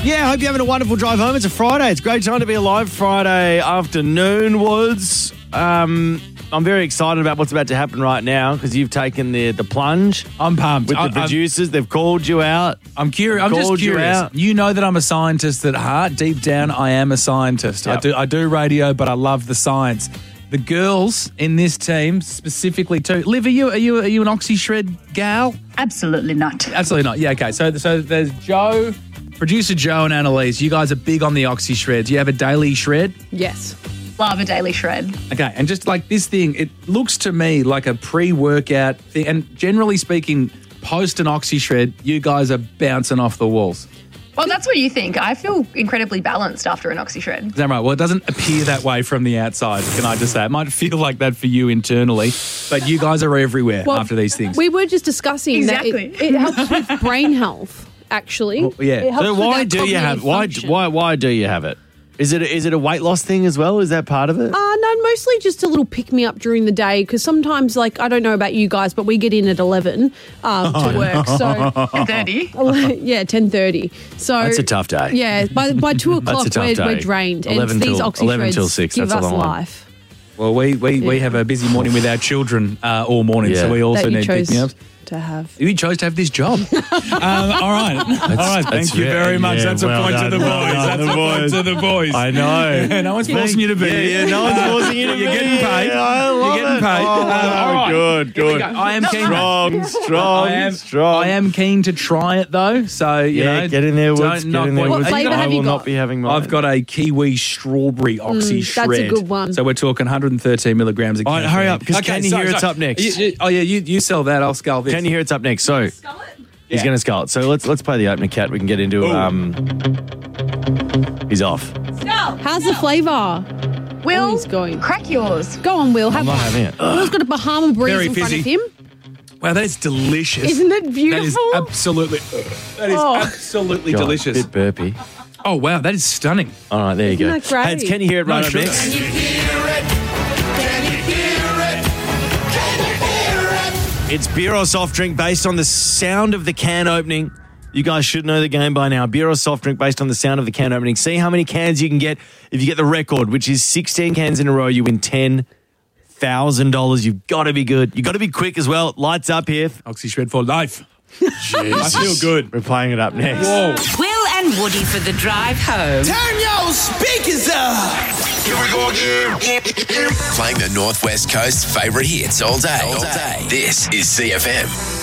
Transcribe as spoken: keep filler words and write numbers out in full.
Yeah, I hope you're having a wonderful drive home. It's a Friday. It's a great time to be alive. Friday afternoon, Woods. Um, I'm very excited about what's about to happen right now because you've taken the the plunge. I'm pumped. With the I, producers. They've called you out. I'm curious. I'm just Called you curious. out. You, know that I'm a scientist at heart. Deep down, I am a scientist. I Yep. do I do radio, but I love the science. The girls in this team, specifically too. Liv, are you are you are you an oxy shred gal? Absolutely not. Absolutely not. Yeah, okay. So so there's Joe, producer Joe and Annalise. You guys are big on the oxy shred. Do you have a daily shred? Yes. Love a daily shred. Okay, and just like this thing, it looks to me like a pre-workout thing. And generally speaking, post an oxy shred, you guys are bouncing off the walls. Well, that's what you think. I feel incredibly balanced after an oxy shred. Is that right? Well, it doesn't appear that way from the outside, can I just say? It might feel like that for you internally, but you guys are everywhere Well, after these things. We were just discussing Exactly. that it, it helps with brain health, actually. Well, yeah. It helps So with why our do you have cognitive why function. why why do you have it? Is it is it a weight loss thing as well? Is that part of it? Uh, no, mostly just a little pick-me-up during the day because sometimes, like, I don't know about you guys, but we get in at eleven um, to work. So, ten thirty. yeah, ten thirty. So That's a tough day. Yeah, by, by two o'clock, a tough we're, day. we're drained. eleven and these till- oxy eleven till shreds six, give that's a us long one. life. Well, we we, we Yeah. have a busy morning with our children uh, all morning, Yeah. so we also That you need chose pick-me-ups. to have. You chose to have this job. um, all right. all right. Thank that's you re- very much. yeah, That's a well point done, to the boys. well done, That's the a point boys. to the boys. I know. No one's forcing you to be Yeah, here. yeah, no one's forcing you to You're be getting here. paid. Yeah, I love You're getting it. paid. Oh, Uh, all right. good, Here we good. go. I am keen. Strong, strong, I am, strong. I am keen to try it though. So you Yeah, know, get in there, Woods. don't Get knock in there, what- What Woods. flavour I have will you not got? be having mine. I've got a kiwi strawberry oxy Mm, that's a shred. good one. So we're talking one hundred thirteen milligrams. Of All right, caffeine. hurry up, 'cause can you sorry, hear it's sorry. up next? You- you- oh yeah, you you sell that. I'll scull this. Can you hear it's up next? So he's Yeah. going to skull it. So let's let's play the opener, cat. We can get into Ooh. um. He's off. How's the flavour? Will, he's going. crack yours. Go on, Will. Have I'm not one. having it. Will's got a Bahama breeze Very in front fizzy. of him. Wow, that is delicious. Isn't it That is beautiful? absolutely. That is Oh. absolutely God, delicious. Bit burpy. Oh wow, that is stunning. All right, there you go. Isn't that great? Hey, can you hear it No right up sugar. next? It's beer or soft drink based on the sound of the can opening. You guys should know the game by now. Beer or soft drink based on the sound of the can opening. See how many cans you can get. If you get the record, which is sixteen cans in a row, you win ten thousand dollars. You've got to be good. You've got to be quick as well. Lights up here. Oxy shred for life. I feel good. We're playing it up next. Whoa. Will and Woody for the drive home. Turn your speakers up. Here we go again. Playing the Northwest Coast's favourite hits all day. All day. This is C F M.